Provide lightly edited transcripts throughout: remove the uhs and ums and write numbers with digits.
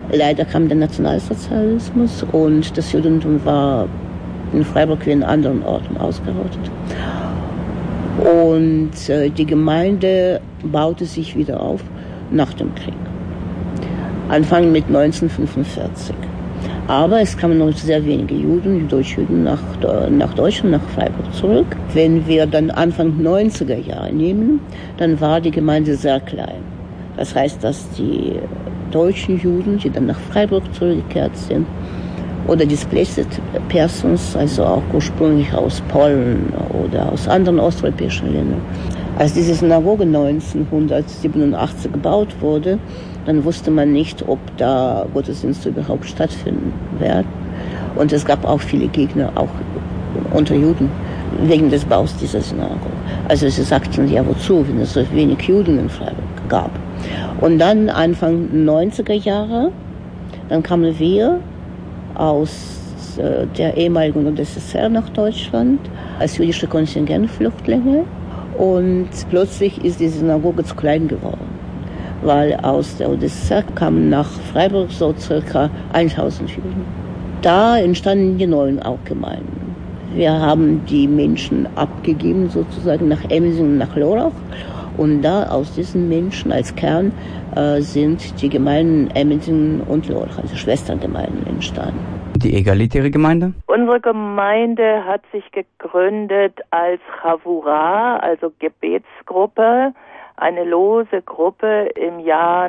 Leider kam der Nationalsozialismus und das Judentum war in Freiburg wie in anderen Orten ausgerottet. Und die Gemeinde baute sich wieder auf nach dem Krieg. Anfang mit 1945. Aber es kamen noch sehr wenige Juden, Deutschjuden nach Deutschland, nach Freiburg zurück. Wenn wir dann Anfang 90er Jahre nehmen, dann war die Gemeinde sehr klein. Das heißt, dass die deutschen Juden, die dann nach Freiburg zurückgekehrt sind, oder displaced persons, also auch ursprünglich aus Polen oder aus anderen osteuropäischen Ländern. Als diese Synagoge 1987 gebaut wurde, dann wusste man nicht, ob da Gottesdienste überhaupt stattfinden werden. Und es gab auch viele Gegner, auch unter Juden, wegen des Baus dieser Synagoge. Also sie sagten, ja wozu, wenn es so wenig Juden in Freiburg gab. Und dann Anfang 90er Jahre, dann kamen wir aus der ehemaligen UdSSR nach Deutschland als jüdische Kontingentflüchtlinge. Und plötzlich ist die Synagoge zu klein geworden, weil aus der UdSSR kamen nach Freiburg so circa 1000 Juden. Da entstanden die neuen auch Gemeinden. Wir haben die Menschen abgegeben sozusagen nach Emmendingen, nach Lörrach. Und da aus diesen Menschen als Kern sind die Gemeinden Emmendingen und Lörrach, also Schwestergemeinden, entstanden. Die egalitäre Gemeinde? Unsere Gemeinde hat sich gegründet als Chavura, also Gebetsgruppe, eine lose Gruppe im Jahr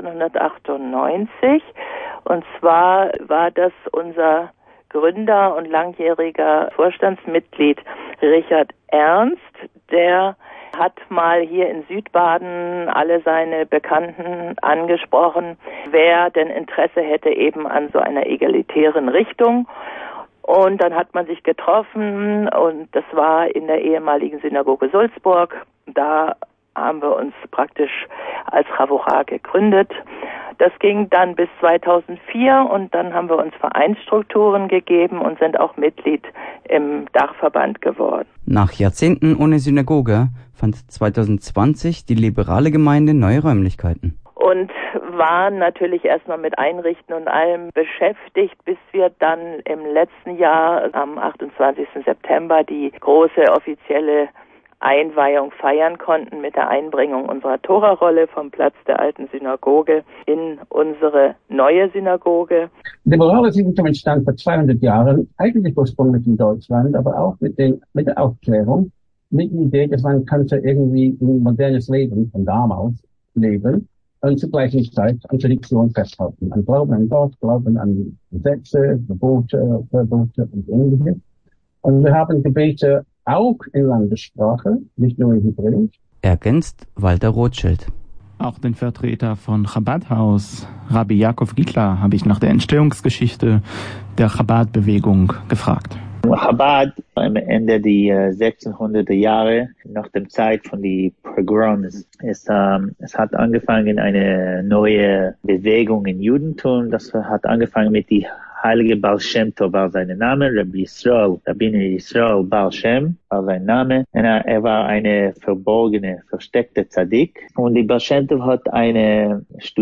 1998. Und zwar war das unser Gründer und langjähriger Vorstandsmitglied Richard Ernst, der hat mal hier in Südbaden alle seine Bekannten angesprochen, wer denn Interesse hätte eben an so einer egalitären Richtung. Und dann hat man sich getroffen und das war in der ehemaligen Synagoge Sulzburg. Da haben wir uns praktisch als Chavura gegründet. Das ging dann bis 2004 und dann haben wir uns Vereinsstrukturen gegeben und sind auch Mitglied im Dachverband geworden. Nach Jahrzehnten ohne Synagoge fand 2020 die liberale Gemeinde neue Räumlichkeiten. Und waren natürlich erstmal mit Einrichten und allem beschäftigt, bis wir dann im letzten Jahr am 28. September die große offizielle Einweihung feiern konnten mit der Einbringung unserer Torarolle vom Platz der alten Synagoge in unsere neue Synagoge. Liberales Judentum entstand vor 200 Jahren, eigentlich ursprünglich in Deutschland, aber auch mit der Aufklärung, mit der Idee, dass man könnte irgendwie ein modernes Leben von damals leben und zur gleichen Zeit an Tradition festhalten. An Glauben an Gott, Glauben an Gesetze, Verbote und Ähnliches. Und wir haben Gebete auch in Landessprache, nicht nur in Hebräisch. Ergänzt Walter Rothschild. Auch den Vertreter von Chabad-Haus, Rabbi Yaakov Gitler, habe ich nach der Entstehungsgeschichte der Chabad-Bewegung gefragt. Chabad am Ende der 1600er Jahre, nach der Zeit von den Pogroms, es hat angefangen eine neue Bewegung im Judentum. Das hat angefangen mit die Heilige Baal Shem Tov war sein Name, Rabbi Yisrael Baal Shem war sein Name. Und er war eine versteckte Tzadik. Und die Baal Shem Tov hat eine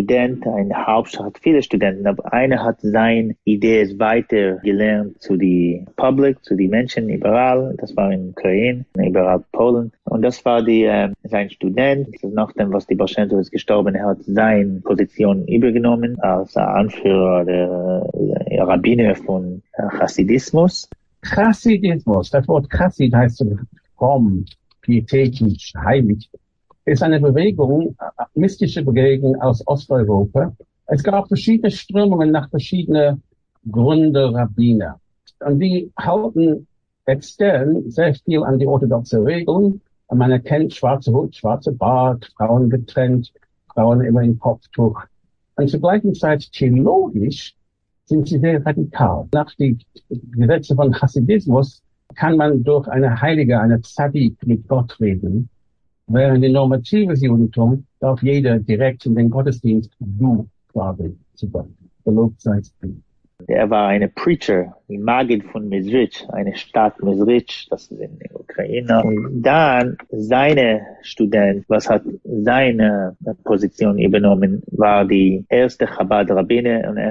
hat viele Studenten, aber einer hat seine Idee weiter gelernt zu die Public, zu die Menschen überall. Das war in Ukraine, überall Polen. Und das war sein Student. Nachdem, was die Baal Shem Tov ist gestorben, er hat seine Position übergenommen als Anführer der Rabbiner von Chassidismus. Chassidismus, das Wort Chassid heißt fromm, pietätisch, heilig, ist eine Bewegung, mystische Bewegung aus Osteuropa. Es gab verschiedene Strömungen nach verschiedenen Gründer-Rabbiner. Und die halten extern sehr viel an die orthodoxe Regeln. Man erkennt schwarze Hut, schwarze Bart, Frauen getrennt, Frauen immer im Kopftuch. Und zur gleichen Zeit theologisch sind sie sehr radikal. Nach den Gesetzen von Hasidismus kann man durch eine Heilige, eine Tzadik mit Gott reden, während im normatives Judentum darf jeder direkt in den Gottesdienst du fragen zu Gott. Gelobt seist du. Er war ein Preacher, die Magid von Mezrich, eine Stadt Mezrich, das ist in der Ukraine. Und dann seine Student, was hat seine Position übernommen, war die erste Chabad-Rabbiner und er